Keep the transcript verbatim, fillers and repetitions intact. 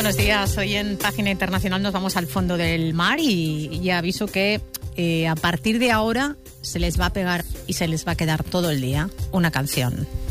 buenos días. Hoy en Página Internacional nos vamos al fondo del mar y ya aviso que eh, a partir de ahora se les va a pegar y se les va a quedar todo el día una canción.